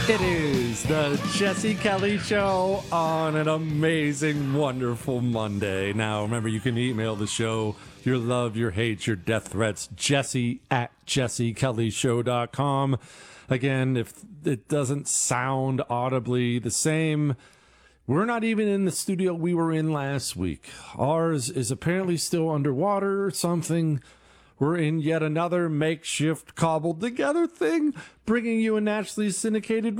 It is the Jesse Kelly Show on an amazing, wonderful Monday. Now, remember, you can email the show your love, your hate, your death threats, jesse@jessekellyshow.com. Again, if it doesn't sound audibly the same, we're not even in the studio we were in last week. Ours is apparently still underwater or something. We're in yet another makeshift, cobbled together thing, bringing you a nationally syndicated